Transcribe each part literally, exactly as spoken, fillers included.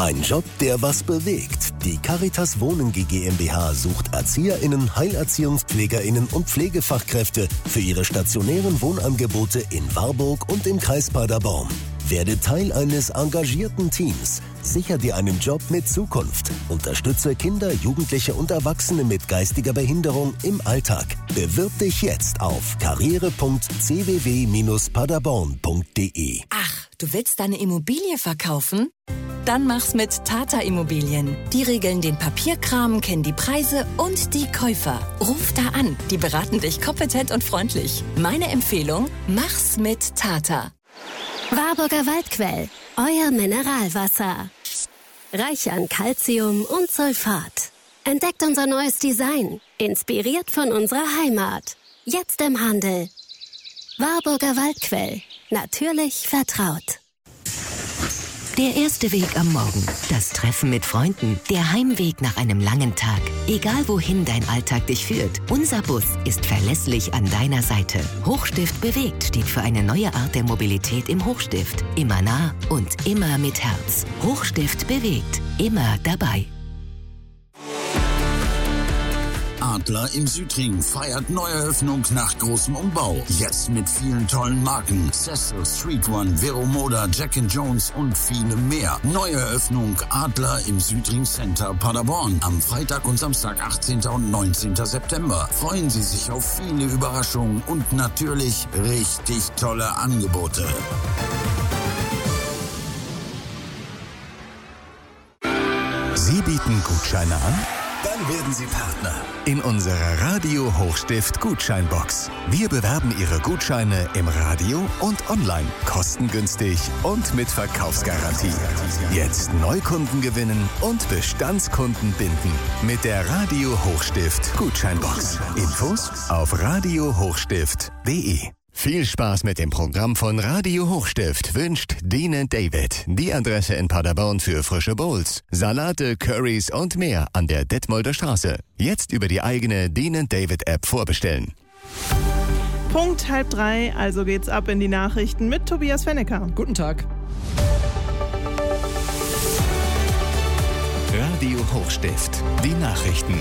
Ein Job, der was bewegt. Die Caritas Wohnen GmbH sucht ErzieherInnen, HeilerziehungspflegerInnen und Pflegefachkräfte für ihre stationären Wohnangebote in Warburg und im Kreis Paderborn. Werde Teil eines engagierten Teams. Sichere dir einen Job mit Zukunft. Unterstütze Kinder, Jugendliche und Erwachsene mit geistiger Behinderung im Alltag. Bewirb dich jetzt auf karriere punkt c w w bindestrich paderborn punkt d e. Ach, du willst deine Immobilie verkaufen? Dann mach's mit Tata Immobilien. Die regeln den Papierkram, kennen die Preise und die Käufer. Ruf da an, die beraten dich kompetent und freundlich. Meine Empfehlung, mach's mit Tata. Warburger Waldquell, euer Mineralwasser. Reich an Calcium und Sulfat. Entdeckt unser neues Design, inspiriert von unserer Heimat. Jetzt im Handel. Warburger Waldquell, natürlich vertraut. Der erste Weg am Morgen, das Treffen mit Freunden, der Heimweg nach einem langen Tag. Egal wohin dein Alltag dich führt, unser Bus ist verlässlich an deiner Seite. Hochstift bewegt steht für eine neue Art der Mobilität im Hochstift. Immer nah und immer mit Herz. Hochstift bewegt, immer dabei. Adler im Südring feiert Neueröffnung nach großem Umbau. Jetzt mit vielen tollen Marken. Cecil, Street One, Vero Moda, Jack and Jones und viele mehr. Neueröffnung Adler im Südring Center Paderborn. Am Freitag und Samstag, achtzehnten und neunzehnten September. Freuen Sie sich auf viele Überraschungen und natürlich richtig tolle Angebote. Sie bieten Gutscheine an? Dann werden Sie Partner in unserer Radio Hochstift Gutscheinbox. Wir bewerben Ihre Gutscheine im Radio und online, kostengünstig und mit Verkaufsgarantie. Jetzt Neukunden gewinnen und Bestandskunden binden mit der Radio Hochstift Gutscheinbox. Infos auf radio hochstift punkt d e. Viel Spaß mit dem Programm von Radio Hochstift wünscht Dean David. Die Adresse in Paderborn für frische Bowls, Salate, Currys und mehr an der Detmolder Straße. Jetzt über die eigene Dean David App vorbestellen. Punkt halb drei, also geht's ab in die Nachrichten mit Tobias Fennecker. Guten Tag. Radio Hochstift, die Nachrichten.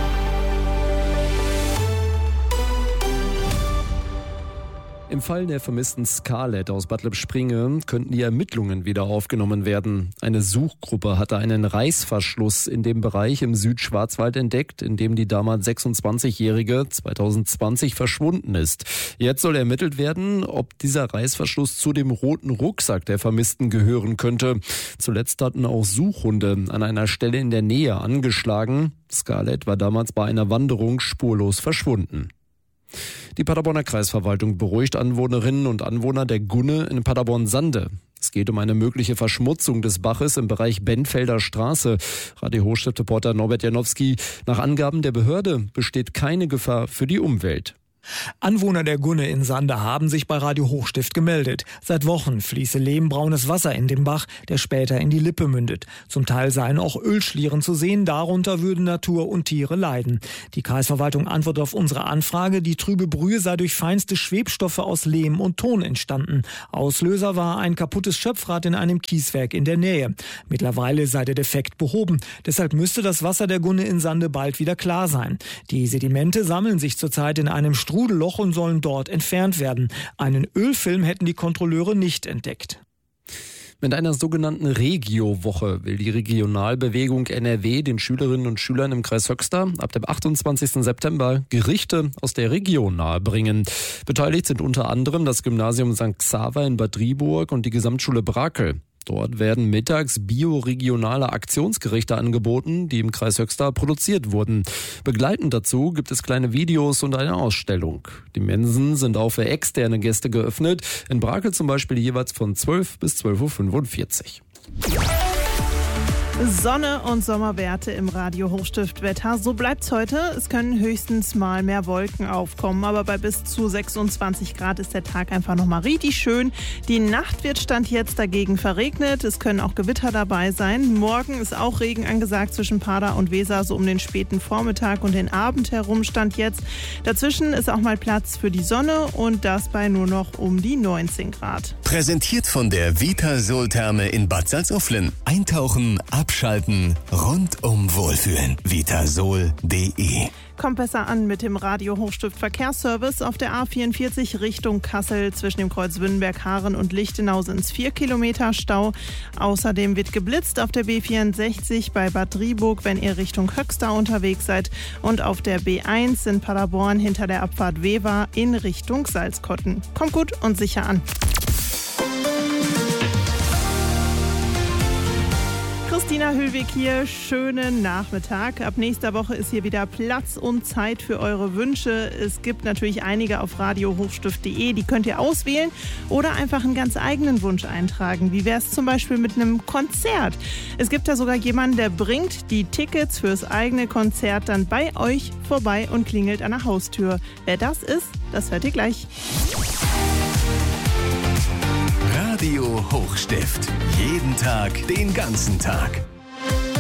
Im Fall der vermissten Scarlett aus Bad Lippspringe könnten die Ermittlungen wieder aufgenommen werden. Eine Suchgruppe hatte einen Reißverschluss in dem Bereich im Südschwarzwald entdeckt, in dem die damals sechsundzwanzigjährige zwanzig zwanzig verschwunden ist. Jetzt soll ermittelt werden, ob dieser Reißverschluss zu dem roten Rucksack der Vermissten gehören könnte. Zuletzt hatten auch Suchhunde an einer Stelle in der Nähe angeschlagen. Scarlett war damals bei einer Wanderung spurlos verschwunden. Die Paderborner Kreisverwaltung beruhigt Anwohnerinnen und Anwohner der Gunne in Paderborn-Sande. Es geht um eine mögliche Verschmutzung des Baches im Bereich Benfelder Straße. Radio Hochstift-Reporter Norbert Janowski. Nach Angaben der Behörde besteht keine Gefahr für die Umwelt. Anwohner der Gunne in Sande haben sich bei Radio Hochstift gemeldet. Seit Wochen fließe lehmbraunes Wasser in den Bach, der später in die Lippe mündet. Zum Teil seien auch Ölschlieren zu sehen, darunter würden Natur und Tiere leiden. Die Kreisverwaltung antwortet auf unsere Anfrage, die trübe Brühe sei durch feinste Schwebstoffe aus Lehm und Ton entstanden. Auslöser war ein kaputtes Schöpfrad in einem Kieswerk in der Nähe. Mittlerweile sei der Defekt behoben. Deshalb müsste das Wasser der Gunne in Sande bald wieder klar sein. Die Sedimente sammeln sich zurzeit in einem Strudelloch und sollen dort entfernt werden. Einen Ölfilm hätten die Kontrolleure nicht entdeckt. Mit einer sogenannten Regio-Woche will die Regionalbewegung N R W den Schülerinnen und Schülern im Kreis Höxter ab dem achtundzwanzigsten September Gerichte aus der Region nahebringen. Beteiligt sind unter anderem das Gymnasium Sankt Xaver in Bad Driburg und die Gesamtschule Brakel. Dort werden mittags bioregionale Aktionsgerichte angeboten, die im Kreis Höxter produziert wurden. Begleitend dazu gibt es kleine Videos und eine Ausstellung. Die Mensen sind auch für externe Gäste geöffnet, in Brakel zum Beispiel jeweils von zwölf bis zwölf Uhr fünfundvierzig. Sonne und Sommerwerte im Radio Hochstift-Wetter. So bleibt's heute. Es können höchstens mal mehr Wolken aufkommen, aber bei bis zu sechsundzwanzig Grad ist der Tag einfach nochmal richtig schön. Die Nacht wird Stand jetzt dagegen verregnet. Es können auch Gewitter dabei sein. Morgen ist auch Regen angesagt zwischen Pader und Weser, so um den späten Vormittag und den Abend herum Stand jetzt. Dazwischen ist auch mal Platz für die Sonne und das bei nur noch um die neunzehn Grad. Präsentiert von der Vitasol-Therme in Bad Salzuflen. Eintauchen, abschalten, rundum wohlfühlen. vitasol punkt de. Kommt besser an mit dem Radio Hochstift Verkehrsservice. Auf der A vierundvierzig Richtung Kassel zwischen dem Kreuz Wünnenberg-Haaren und Lichtenau sind es vier Kilometer Stau. Außerdem wird geblitzt auf der B vierundsechzig bei Bad Driburg, wenn ihr Richtung Höxter unterwegs seid. Und auf der B eins in Paderborn hinter der Abfahrt Wewa in Richtung Salzkotten. Kommt gut und sicher an. Christina Hüllweg hier, schönen Nachmittag. Ab nächster Woche ist hier wieder Platz und Zeit für eure Wünsche. Es gibt natürlich einige auf radio hochstift punkt de, die könnt ihr auswählen oder einfach einen ganz eigenen Wunsch eintragen. Wie wäre es zum Beispiel mit einem Konzert? Es gibt da sogar jemanden, der bringt die Tickets fürs eigene Konzert dann bei euch vorbei und klingelt an der Haustür. Wer das ist, das hört ihr gleich. Radio Hochstift. Jeden Tag, den ganzen Tag.